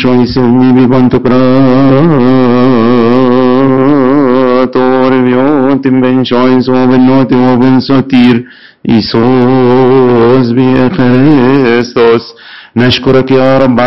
شويسوني ببنتقراتور بيوتم بين شويس وبنوت وبن سوتير إيسوس بيخريستوس. نشكرك يا رب